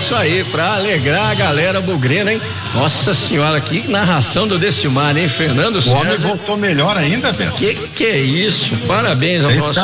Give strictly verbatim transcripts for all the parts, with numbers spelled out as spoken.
isso aí, pra alegrar a galera bugrina, hein? Nossa senhora, que narração do Decimar, hein? Fernando César. O homem voltou melhor ainda, Beto. Que que é isso? Parabéns ao nosso,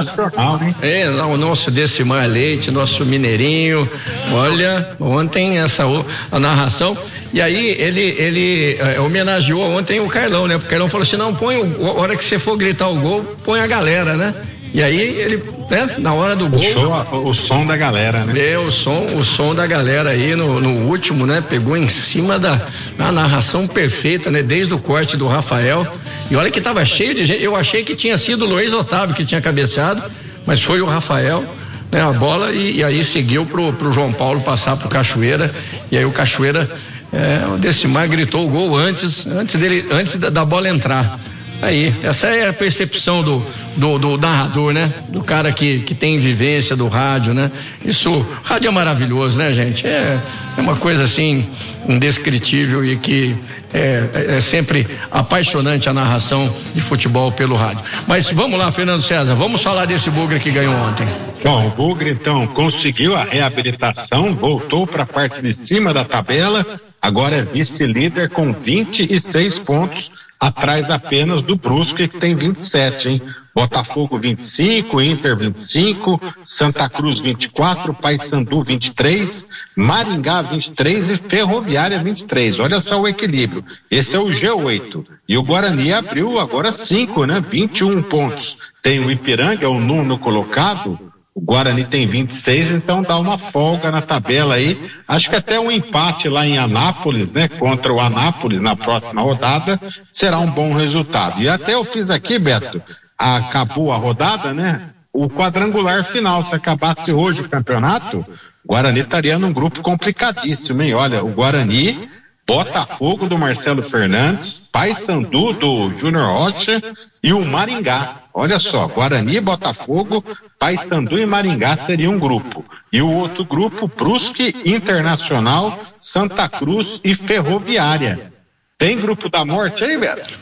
é, ao nosso Decimar Leite, nosso mineirinho. Olha, ontem essa a narração, e aí ele, ele é, homenageou ontem o Carlão, né? Porque o Carlão falou assim, não, põe, o, a hora que você for gritar o gol, põe a galera, né? E aí ele, né, na hora do gol. Puxou o, o som da galera, né? É, o som, o som da galera aí no, no último, né? Pegou em cima da na narração perfeita, né? Desde o corte do Rafael. E olha que tava cheio de gente. Eu achei que tinha sido o Luiz Otávio que tinha cabeceado, mas foi o Rafael, né? A bola e, e aí seguiu pro, pro João Paulo passar pro Cachoeira. E aí o Cachoeira, é, o Decimar gritou o gol antes, antes dele, antes da, da bola entrar. Aí, essa é a percepção do, do, do narrador, né? Do cara que, que tem vivência do rádio, né? Isso, rádio é maravilhoso, né, gente? É, é uma coisa assim, indescritível e que é, é sempre apaixonante a narração de futebol pelo rádio. Mas vamos lá, Fernando César, vamos falar desse Bugre que ganhou ontem. Bom, o Bugre então conseguiu a reabilitação, voltou para a parte de cima da tabela, agora é vice-líder com vinte e seis pontos, atrás apenas do Brusque, que tem vinte e sete, hein? Botafogo vinte e cinco, Inter vinte e cinco, Santa Cruz vinte e quatro, Paysandu vinte e três, Maringá vinte e três e Ferroviária vinte e três. Olha só o equilíbrio. Esse é o G oito. E o Guarani abriu agora cinco, né? vinte e um pontos. Tem o Ipiranga, o nono colocado. O Guarani tem vinte e seis, então dá uma folga na tabela aí. Acho que até um empate lá em Anápolis, né? Contra o Anápolis na próxima rodada será um bom resultado. E até eu fiz aqui, Beto, acabou a rodada, né? O quadrangular final, se acabasse hoje o campeonato, o Guarani estaria num grupo complicadíssimo, hein? Olha, o Guarani, Botafogo do Marcelo Fernandes, Paysandu do Júnior Rocha e o Maringá. Olha só, Guarani, Botafogo, Paysandu e Maringá seria um grupo. E o outro grupo, Brusque, Internacional, Santa Cruz e Ferroviária. Tem grupo da morte aí, Beto?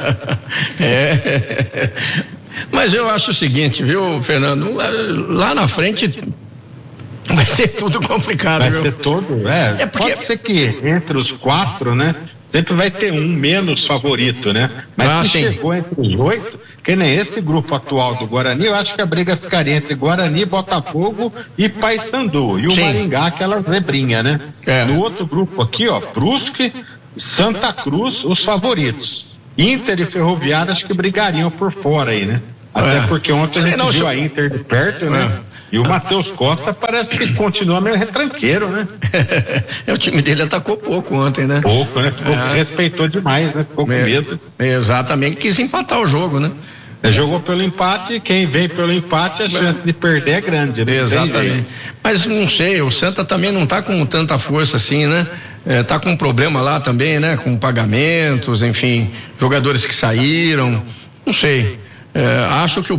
É. Mas eu acho o seguinte, viu, Fernando? Lá na frente vai ser tudo complicado, vai viu? Vai ser todo, é. é porque... Pode ser que entre os quatro, né? Sempre vai ter um menos favorito, né? Mas ah, se sim. chegou entre os oito, que nem esse grupo atual do Guarani, eu acho que a briga ficaria entre Guarani, Botafogo e Paysandu. E o sim. Maringá, aquela zebrinha, né? É. No outro grupo aqui, ó, Brusque, Santa Cruz, os favoritos. Inter e Ferroviária acho que brigariam por fora aí, né? Até é. porque ontem a gente não, viu eu... a Inter de perto, é. né? E o Matheus Costa parece que continua meio retranqueiro, né? É, o time dele atacou pouco ontem, né? Pouco, né? Ficou, é. Respeitou demais, né? Ficou com é. medo. Exatamente, quis empatar o jogo, né? Ele jogou pelo empate, quem vem pelo empate, a chance de perder é grande. Né? Exatamente. Mas não sei, o Santa também não tá com tanta força assim, né? É, tá com um problema lá também, né? Com pagamentos, enfim, jogadores que saíram, não sei. É, acho que o